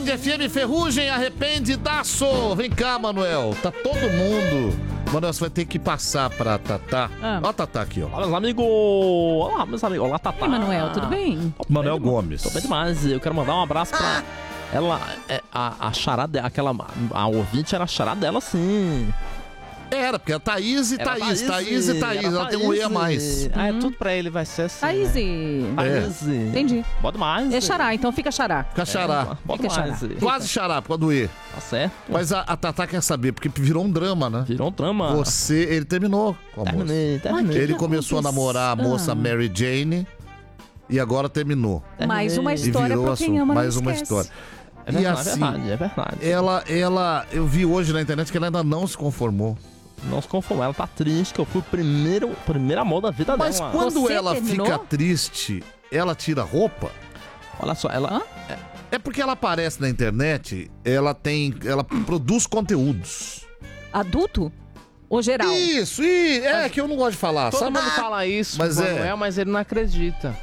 Band FM, Ferrugem, arrependidaço. Vem cá, Manuel. Tá todo mundo. Manuel, você vai ter que passar pra Tatá. Ó a Tatá aqui, ó. Olá, meus amigos. Olá, meus amigos. Olá, Tatá. E Manuel, tudo bem? Manuel Gomes. Tô bem demais. Eu quero mandar um abraço pra ela. A charada, a ouvinte era a charada dela, sim. Era, porque é Thaís e Thaís. Ela tem um E a mais. É tudo pra ele, vai ser assim. Thaís. Thaís. Entendi. Bom demais. É xará, então fica xará. Fica xará. Bom Fica demais. xará. Quase xará, por causa do E. Tá certo. Mas a Tatá quer saber, porque virou um drama, né? Virou um drama. Ele terminou com a moça. Terminei. Ele começou a namorar a moça Mary Jane e agora terminou. Mais uma E história virou pra quem ama, mais não uma esquece. história. É verdade, e assim, é verdade. eu vi hoje na internet que ela ainda não se conformou. Não se conformou, ela tá triste, que eu fui o primeiro amor da vida Mas dela. quando Você ela terminou? fica triste, ela tira a roupa? Olha só, ela... É porque ela aparece na internet, ela produz conteúdos. Adulto ou geral? Isso, que eu não gosto de falar, Todo sabe? mundo fala isso, Mas Manuel, mas ele não acredita.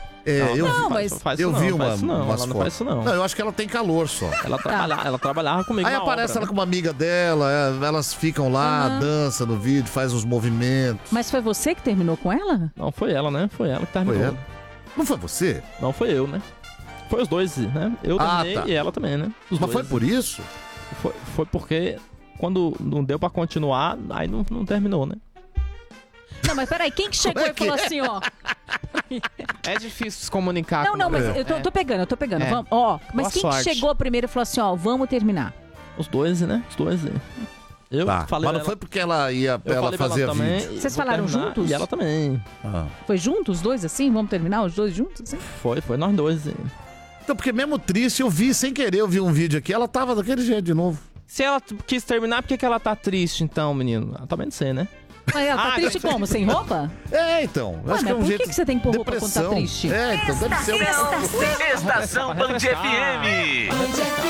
Eu vi umas ela não faz isso não. Não, eu acho que ela tem calor só. Ela trabalhava comigo Aí na aparece obra, ela com uma amiga dela, elas ficam lá, dançam no vídeo, faz os movimentos. Mas foi você que terminou com ela? Não, foi ela, né? Foi ela que terminou. Foi ela? Não foi você? Não, foi eu, né? Foi os dois, né? Eu terminei tá. E ela também, né? Os Mas dois. foi por isso? Foi porque quando não deu pra continuar, aí não terminou, né? Não, mas peraí, quem que chegou e falou assim, ó? É difícil se comunicar Não, com não, mas ele. eu tô pegando. É. Vamos, ó, mas Boa quem sorte. que chegou primeiro e falou assim, ó, vamos terminar? Os dois, né? Os dois. Eu Tá, falei mas não pra foi porque ela ia eu ela falei pra fazia ela também, vídeo. Vocês vou falaram terminar, juntos? E ela também. Foi juntos os dois assim? Vamos terminar os dois juntos assim? Foi nós dois. Então, porque mesmo triste, eu vi, sem querer, eu vi um vídeo aqui, ela tava daquele jeito de novo. Se ela quis terminar, por que ela tá triste, então, menino? Eu também não sei, né? Mas ela tá triste como? Sem roupa? Então. Ué, Acho que é mas um por jeito. que você tem que pôr roupa quando tá triste? Então deve ser um. Estação Band FM.